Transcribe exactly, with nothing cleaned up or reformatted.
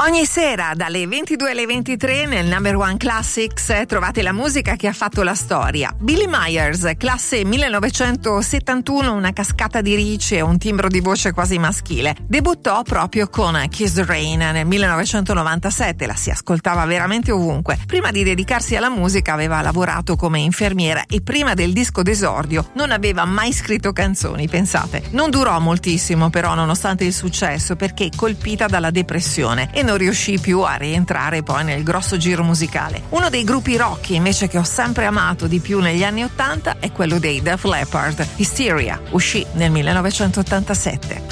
Ogni sera dalle ventidue alle ventitré nel Number One Classics trovate la musica che ha fatto la storia. Billy Myers, classe millenovecentosettantuno, una cascata di ricci e un timbro di voce quasi maschile. Debuttò proprio con Kiss the Rain nel millenovecentonovantasette, la si ascoltava veramente ovunque. Prima di dedicarsi alla musica aveva lavorato come infermiera e prima del disco d'esordio non aveva mai scritto canzoni, pensate. Non durò moltissimo però nonostante il successo, perché colpita dalla depressione e non riuscì più a rientrare poi nel grosso giro musicale. Uno dei gruppi rock invece che ho sempre amato di più negli anni ottanta è quello dei Def Leppard. Hysteria uscì nel millenovecentottantasette.